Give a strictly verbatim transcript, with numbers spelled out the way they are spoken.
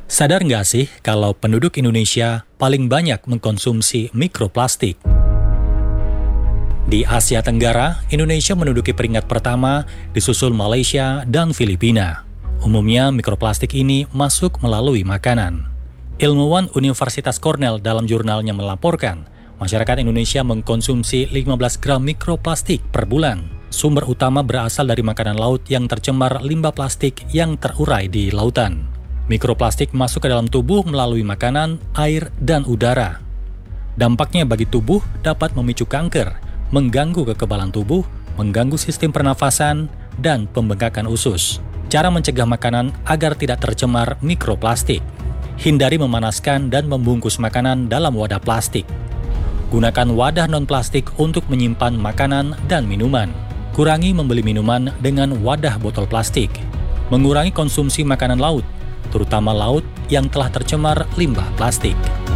Sadar nggak sih kalau penduduk Indonesia paling banyak mengkonsumsi mikroplastik? Di Asia Tenggara, Indonesia menduduki peringkat pertama, disusul Malaysia dan Filipina. Umumnya mikroplastik ini masuk melalui makanan. Ilmuwan Universitas Cornell dalam jurnalnya melaporkan, masyarakat Indonesia mengkonsumsi lima belas gram mikroplastik per bulan. Sumber utama berasal dari makanan laut yang tercemar limbah plastik yang terurai di lautan. Mikroplastik masuk ke dalam tubuh melalui makanan, air, dan udara. Dampaknya bagi tubuh dapat memicu kanker, mengganggu kekebalan tubuh, mengganggu sistem pernafasan, dan pembengkakan usus. Cara mencegah makanan agar tidak tercemar mikroplastik. Hindari memanaskan dan membungkus makanan dalam wadah plastik. Gunakan wadah non-plastik untuk menyimpan makanan dan minuman. Kurangi membeli minuman dengan wadah botol plastik. Mengurangi konsumsi makanan laut, terutama laut yang telah tercemar limbah plastik.